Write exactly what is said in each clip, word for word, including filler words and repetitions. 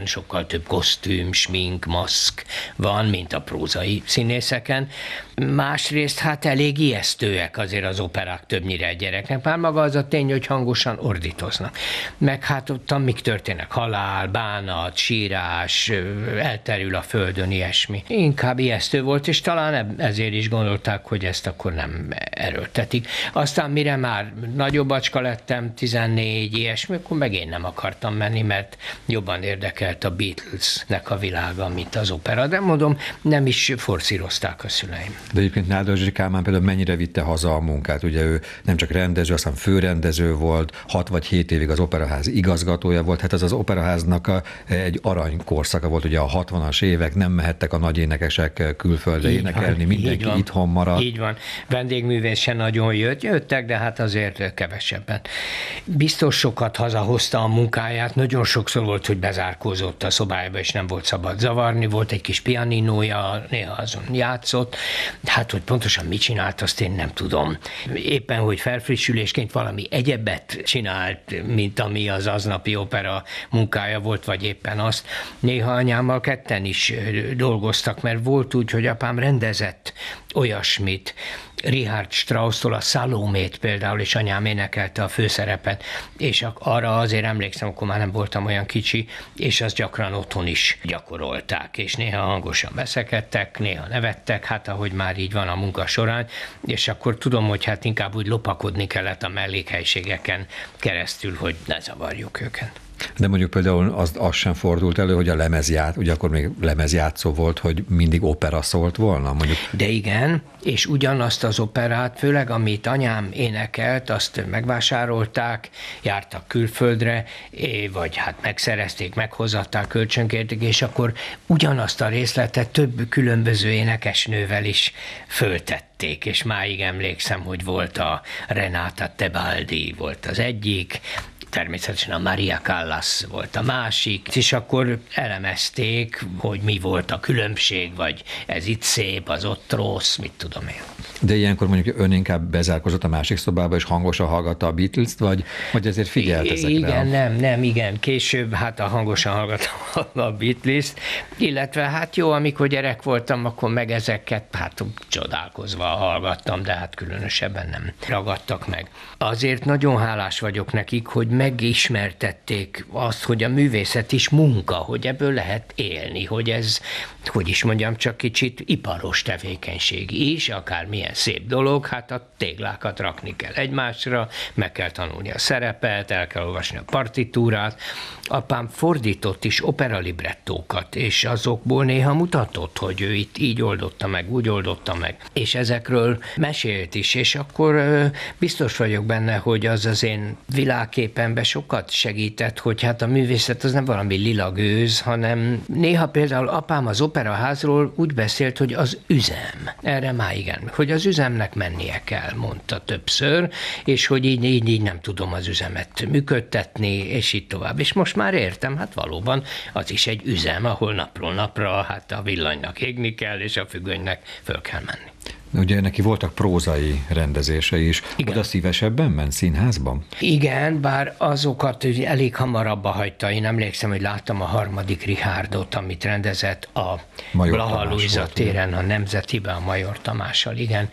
Sokkal több kosztüm, smink, maszk van, mint a prózai színészeken. Másrészt hát elég ijesztőek azért az operák többnyire egy gyereknek. Már maga az a tény, hogy hangosan ordítoznak. Meg hát ott amik történnek, halál, bánat, sírás, elterül a földön, ilyesmi. Inkább ijesztő volt, és talán ezért is gondolták, hogy ezt akkor nem erőltetik. Aztán mire már nagyobb acska lettem, tizennégy, ilyesmi, akkor meg én nem akartam menni, mert jobban érdekelt a Beatlesnek a világa, mint az opera. De mondom, nem is forszírozták a szüleim. De egyébként Nádas Kálmán például mennyire vitte haza a munkát? Ugye ő nem csak rendező, aztán főrendező volt, hat vagy hét évig az operaház igazgatója volt, hát ez az operaháznak a, egy aranykorszaka volt, ugye a hatvanas évek, nem mehettek a nagy énekesek külföldre így énekelni, van, mindenki van, itthon maradt. Így van, vendégművész se nagyon jött, jöttek, de hát azért kevesebben. Biztos sokat hazahozta a munkáját, nagyon sokszor volt, hogy bezárkózott a szobájába, és nem volt szabad zavarni, volt egy kis pianinója, néha azon játszott. Hát, hogy pontosan mit csinált, azt én nem tudom. Éppen, hogy felfrissülésként valami egyebet csinált, mint ami az aznapi opera munkája volt, vagy éppen azt. Néha anyámmal ketten is dolgoztak, mert volt úgy, hogy apám rendezett olyasmit, Richard Strauss-tól a Salomét például, és anyám énekelte a főszerepet, és arra azért emlékszem, akkor már nem voltam olyan kicsi, és azt gyakran otthon is gyakorolták, és néha hangosan veszekedtek, néha nevettek, hát ahogy már így van a munka során, és akkor tudom, hogy hát inkább úgy lopakodni kellett a mellékhelységeken keresztül, hogy ne zavarjuk őket. De mondjuk például az, az sem fordult elő, hogy a lemezját, ugye akkor még lemezjátszó volt, hogy mindig opera szólt volna, mondjuk. De igen, és ugyanazt az operát, főleg amit anyám énekelt, azt megvásárolták, jártak külföldre, vagy hát megszerezték, meghozatták, kölcsönkérték, és akkor ugyanazt a részletet több különböző énekesnővel is föltették, és máig emlékszem, hogy volt a Renata Tebaldi, volt az egyik, természetesen a Maria Callas volt a másik, és akkor elemezték, hogy mi volt a különbség, vagy ez itt szép, az ott rossz, mit tudom én. De ilyenkor mondjuk ön inkább bezárkozott a másik szobába, és hangosan hallgatta a Beatles-t, vagy, vagy ezért figyelt ezekre? Igen, a... nem, nem, igen. Később hát a hangosan hallgattam a Beatles-t, illetve hát jó, amikor gyerek voltam, akkor meg ezeket hát csodálkozva hallgattam, de hát különösebben nem ragadtak meg. Azért nagyon hálás vagyok nekik, hogy megismertették azt, hogy a művészet is munka, hogy ebből lehet élni, hogy ez, hogy is mondjam, csak kicsit iparos tevékenység is, akármilyen szép dolog, hát a téglákat rakni kell egymásra, meg kell tanulni a szerepet, el kell olvasni a partitúrát. Apám fordított is operalibrettókat, és azokból néha mutatott, hogy ő itt így oldotta meg, úgy oldotta meg. És ezekről mesélt is, és akkor biztos vagyok benne, hogy az az én világképemben sokat segített, hogy hát a művészet az nem valami lila gőz, hanem néha például apám az operaházról úgy beszélt, hogy az üzem. Erre már igen, hogy az üzemnek mennie kell, mondta többször, és hogy így, így, így nem tudom az üzemet működtetni, és így tovább. És most már értem, hát valóban az is egy üzem, ahol napról napra hát a villanynak égni kell, és a függönynek föl kell menni. Ugye neki voltak prózai rendezései is. Igen. Oda szívesebben ment színházban? Igen, bár azokat elég hamar abba hagyta. Én emlékszem, hogy láttam a harmadik Richardot, amit rendezett a Blaha Lujza téren, a Nemzetiben, a Major Tamással, igen,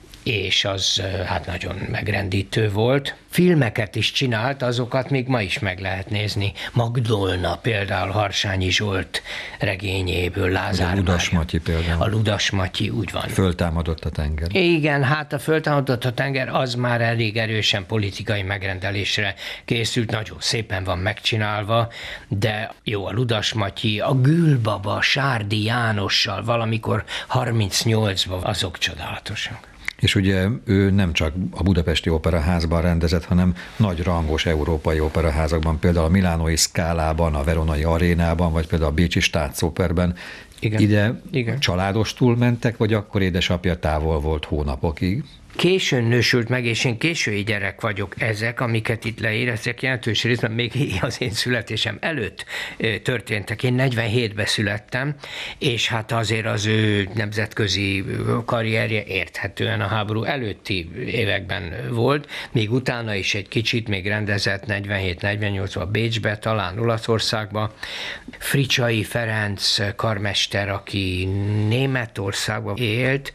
és az hát nagyon megrendítő volt. Filmeket is csinált, azokat még ma is meg lehet nézni. Magdolna például Harsányi Zsolt regényéből, Lázár a Ludas Matyi például. A Ludas Matyi, úgy van. Föltámadott a tenger. Igen, hát a Föltámadott a tenger az már elég erősen politikai megrendelésre készült, nagyon szépen van megcsinálva, de jó, a Ludas Matyi, a Gülbaba Sárdi Jánossal valamikor harmincnyolcban, azok csodálatosak. És ugye ő nem csak a Budapesti Operaházban rendezett, hanem nagy rangos európai operaházakban, például a Milánói Scalában, a Veronai Arénában, vagy például a Bécsi Staatsoperben. Igen. Ide igen. Családostul mentek, vagy akkor édesapja távol volt hónapokig? későn nősült meg, és én késői gyerek vagyok. Ezek, amiket itt leír, ezek jelentős részben még az én születésem előtt történtek. Én negyvenhétben születtem, és hát azért az ő nemzetközi karrierje érthetően a háború előtti években volt, még utána is egy kicsit még rendezett negyvenhét negyvennyolcban Bécsbe, talán Olaszországba. Fricsai Ferenc karmester, aki Németországban élt,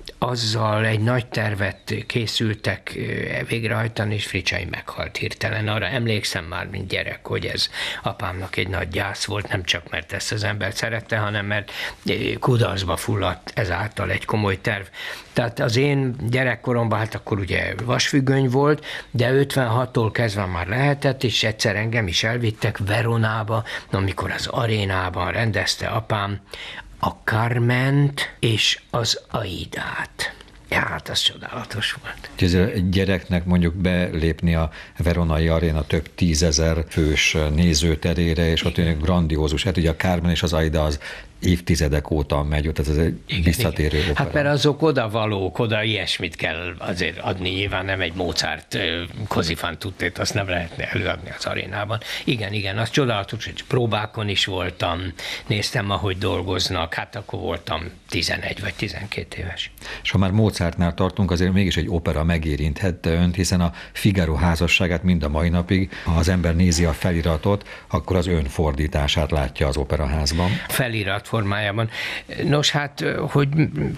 azzal egy nagy tervet készültek végrehajtani, és Fricsai meghalt hirtelen. Arra emlékszem már, mint gyerek, hogy ez apámnak egy nagy gyász volt, nem csak mert ezt az embert szerette, hanem mert kudarcba fulladt ezáltal egy komoly terv. Tehát az én gyerekkoromban, hát akkor ugye vasfüggöny volt, de ötvenhattól kezdve már lehetett, és egyszer engem is elvittek Veronába, amikor az arénában rendezte apám a Carment és az Aidát. Ja, hát az csodálatos volt. Ezért egy gyereknek mondjuk belépni a Veronai Aréna több tízezer fős nézőterére, és ott egy grandiózus, hát ugye a Carmen és az Aida az évtizedek óta megy, tehát ez egy igen, visszatérő igen. opera. Hát mert azok oda valók, oda ilyesmit kell azért adni, nyilván nem egy Mozart Così fan tuttét, azt nem lehetne előadni az arénában. Igen, igen, az csodálatos, hogy próbákon is voltam, néztem, ahogy dolgoznak, hát akkor voltam tizenegy vagy tizenkét éves. És ha már Mozartnál tartunk, azért mégis egy opera megérinthette önt, hiszen a Figaro házasságát mind a mai napig, ha az ember nézi a feliratot, akkor az ön fordítását látja az operaházban. Felirat formájában. Nos, hát, hogy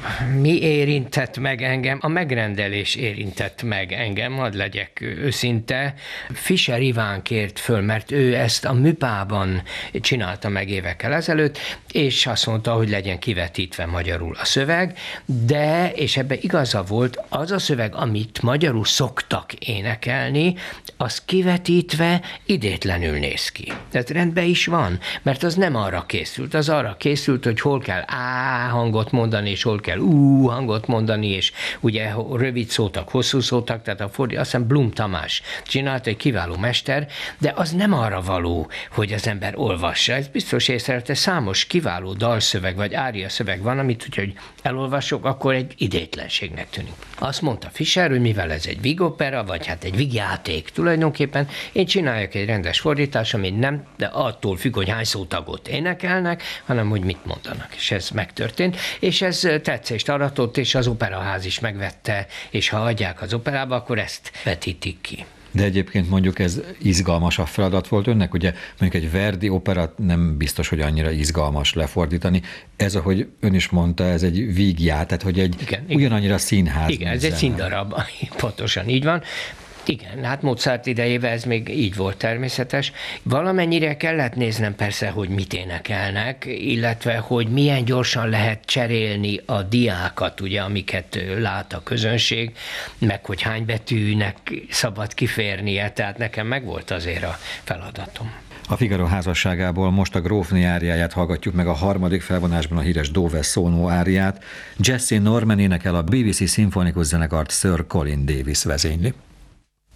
mi érintett meg engem? A megrendelés érintett meg engem, hadd legyek őszinte. Fischer Iván kért föl, mert ő ezt a műpában csinálta meg évekkel ezelőtt, és azt mondta, hogy legyen kivetítve magyarul a szöveg, de, és ebben igaza volt, az a szöveg, amit magyarul szoktak énekelni, az kivetítve idétlenül néz ki. Tehát rendben is van, mert az nem arra készült, az arra készült, hogy hol kell á hangot mondani, és hol kell ú hangot mondani, és ugye rövid szótak, hosszú szótak, tehát a fordítás, azt hiszem Blum Tamás csinált, egy kiváló mester, de az nem arra való, hogy az ember olvassa. Ez biztos észrevelte, számos kiváló dalszöveg, vagy ária szöveg van, amit, hogy elolvasok, akkor egy idétlenségnek tűnik. Azt mondta Fischer, hogy mivel ez egy vígopera, vagy hát egy vígjáték tulajdonképpen, én csináljak egy rendes fordítás, ami nem, de attól függ, hogy hány szótagot énekelnek, hanem hogy mit mondanak. És ez megtörtént, és ez tetszést aratott, és az operaház is megvette, és ha adják az operába, akkor ezt vetítik ki. De egyébként mondjuk ez izgalmasabb feladat volt önnek, ugye mondjuk egy Verdi operát nem biztos, hogy annyira izgalmas lefordítani. Ez, ahogy ön is mondta, ez egy vígját, tehát hogy egy igen, ugyanannyira igen. színház. Igen, ez egy színdarab, pontosan így van. Igen, hát Mozart idejében ez még így volt természetes. Valamennyire kellett néznem persze, hogy mit énekelnek, illetve, hogy milyen gyorsan lehet cserélni a diákat, ugye, amiket lát a közönség, meg hogy hány betűnek szabad kiférnie, tehát nekem megvolt azért a feladatom. A Figaro házasságából most a grófné áriáját hallgatjuk meg, a harmadik felvonásban a híres Dove Sono áriát. Jesse Norman énekel, a bé bé cé szimfonikus zenekart Sir Colin Davis vezényli.